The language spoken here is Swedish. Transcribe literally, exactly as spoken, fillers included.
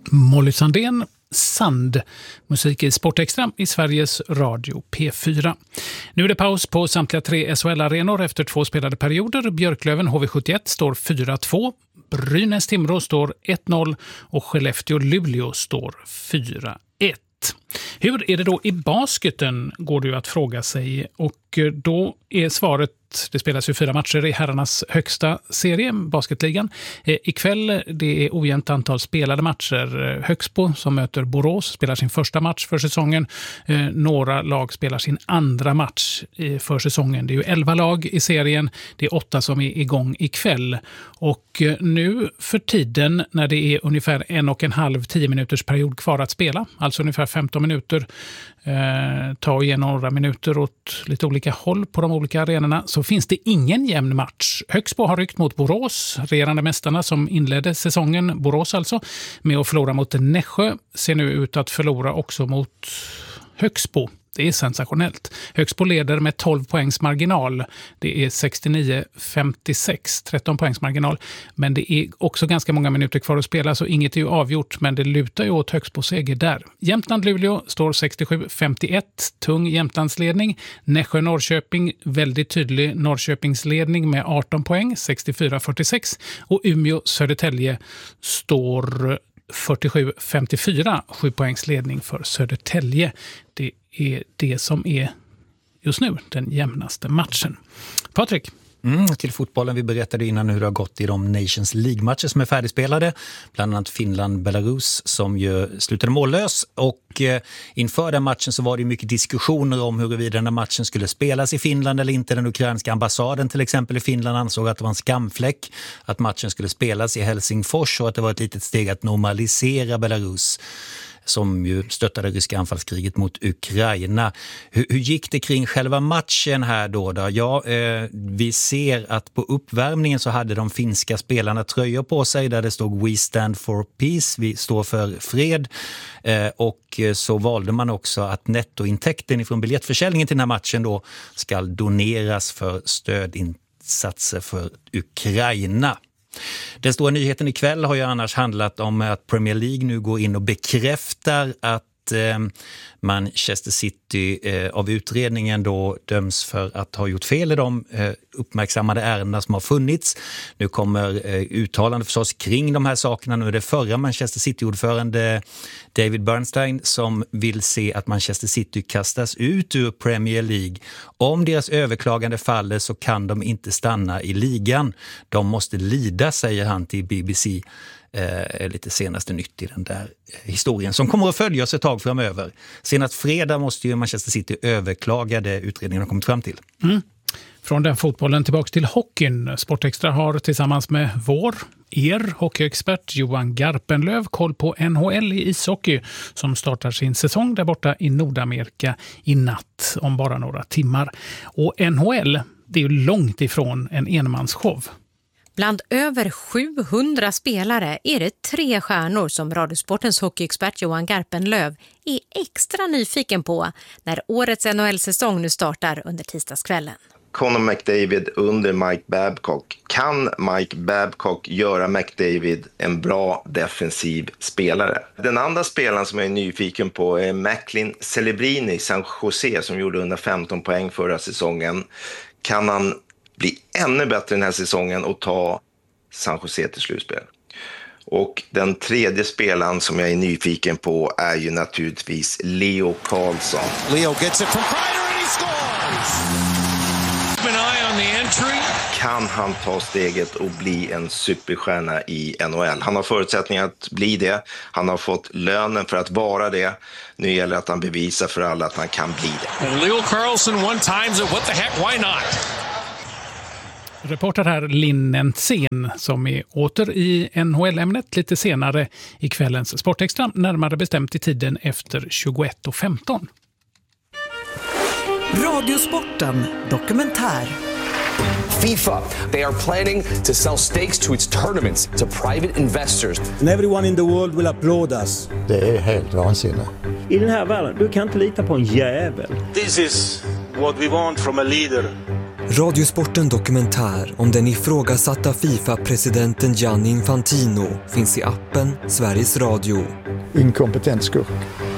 Molly Sandén, Sand, musik i Sportextra i Sveriges Radio P fyra. Nu är det paus på samtliga tre S H L-arenor efter två spelade perioder. Björklöven H V sjuttioett står fyra två, Brynäs Timrå står ett noll och Skellefteå Luleå står fyra ett. Hur är det då i basketen, går det ju att fråga sig, och då är svaret: det spelas ju fyra matcher i herrarnas högsta serie, basketligan. Eh, ikväll det är ojämnt antal spelade matcher. Högsbo som möter Borås spelar sin första match för säsongen. Eh, några lag spelar sin andra match eh, för säsongen. Det är ju elva lag i serien. Det är åtta som är igång ikväll. Och eh, nu för tiden när det är ungefär en och en halv tio minuters period kvar att spela, alltså ungefär femton minuter, eh, ta igen några minuter åt lite olika håll på de olika arenorna, så finns det ingen jämn match. Högsbo har ryckt mot Borås, regerande mästarna som inledde säsongen, Borås alltså, med att förlora mot Nässjö, ser nu ut att förlora också mot Högsbo. Det är sensationellt. Högsbo leder med tolv poängs marginal. Det är sextionio femtiosex, tretton poängs marginal. Men det är också ganska många minuter kvar att spela, så inget är ju avgjort, men det lutar ju åt Högsbo seger där. Jämtland-Luleå står sextiosju femtioett, tung Jämtlandsledning. Nässjö-Norrköping, väldigt tydlig Norrköpingsledning med arton poäng, sextiofyra fyrtiosex. Och Umeå-Södertälje står fyrtiosju femtiofyra, sju poängs ledning för Södertälje. Det är det som är just nu den jämnaste matchen. Patrik? Mm, till fotbollen. Vi berättade innan hur det har gått i de Nations League-matcher som är färdigspelade. Bland annat Finland-Belarus som ju slutade mållös. Och eh, inför den matchen så var det mycket diskussioner om huruvida den här matchen skulle spelas i Finland eller inte. Den ukrainska ambassaden till exempel i Finland ansåg att det var en skamfläck att matchen skulle spelas i Helsingfors och att det var ett litet steg att normalisera Belarus, som ju stöttade ryska anfallskriget mot Ukraina. Hur, hur gick det kring själva matchen här då? då? Ja, eh, vi ser att på uppvärmningen så hade de finska spelarna tröjor på sig där det stod We stand for peace, vi står för fred. Eh, och så valde man också att nettointäkten från biljettförsäljningen till den här matchen då ska doneras för stödinsatser för Ukraina. Den stora nyheten ikväll har ju annars handlat om att Premier League nu går in och bekräftar att eh, Manchester City eh, av utredningen då döms för att ha gjort fel i de eh, uppmärksammade ärendena som har funnits. Nu kommer eh, uttalande förstås kring de här sakerna. Nu är det förra Manchester City-ordförande David Bernstein som vill se att Manchester City kastas ut ur Premier League. Om deras överklagande faller så kan de inte stanna i ligan. De måste lida, säger han till B B C. Eh, lite senaste nytt i den där historien som kommer att följa oss ett tag framöver. Senast fredag måste ju Manchester City överklaga det utredningen har kommit fram till. Mm. Från den fotbollen tillbaka till hockeyn. Sportextra har tillsammans med vår, er hockeyexpert Johan Garpenlöv koll på N H L i ishockey som startar sin säsong där borta i Nordamerika i natt om bara några timmar. Och N H L, det är ju långt ifrån en enmansshow. Bland över sjuhundra spelare är det tre stjärnor som Radiosportens hockeyexpert Johan Garpenlöv är extra nyfiken på när årets N H L-säsong nu startar under tisdagskvällen. Connor McDavid under Mike Babcock. Kan Mike Babcock göra McDavid en bra defensiv spelare? Den andra spelaren som jag är nyfiken på är Macklin Celebrini, San Jose, som gjorde under femton poäng förra säsongen. Kan han bli ännu bättre den här säsongen och ta San Jose till slutspel? Och den tredje spelaren som jag är nyfiken på är ju naturligtvis Leo Carlsson. Leo gets it from Kreider and he scores! An eye on the entry. Kan han ta steget och bli en superstjärna i N H L? Han har förutsättningar att bli det. Han har fått lönen för att vara det. Nu gäller det att han bevisar för alla att han kan bli det. And Leo Carlsson one times it. What the heck? Why not? Reporter här Linn Nentzén som är åter i N H L-ämnet lite senare i kvällens Sportextra, närmare bestämt i tiden efter tjugoett och femton. Radiosporten dokumentär. FIFA, they are planning to sell stakes to its tournaments to private investors. And everyone in the world will applaud us. Det är helt vansinnigt. I den här världen, du kan inte lita på en jävel. This is what we want from a leader. Radiosporten dokumentär om den ifrågasatta FIFA-presidenten Gianni Infantino finns i appen Sveriges Radio. Inkompetent skurk.